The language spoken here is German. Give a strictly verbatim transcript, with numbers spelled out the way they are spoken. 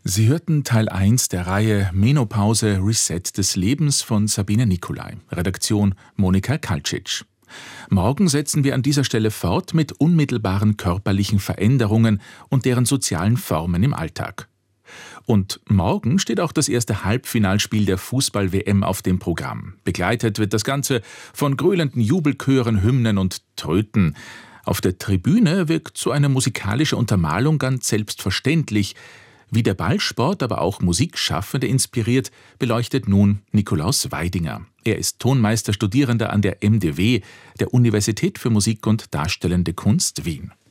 Sie hörten Teil eins der Reihe Menopause Reset des Lebens von Sabine Nicolai, Redaktion Monika Kaltschitsch. Morgen setzen wir an dieser Stelle fort mit unmittelbaren körperlichen Veränderungen und deren sozialen Formen im Alltag. Und morgen steht auch das erste Halbfinalspiel der Fußball-W M auf dem Programm. Begleitet wird das Ganze von gröhlenden Jubelchören, Hymnen und Tröten. Auf der Tribüne wirkt so eine musikalische Untermalung ganz selbstverständlich. Wie der Ballsport, aber auch Musikschaffende inspiriert, beleuchtet nun Nikolaus Weidinger. Er ist Tonmeisterstudierender an der M D W, der Universität für Musik und Darstellende Kunst Wien.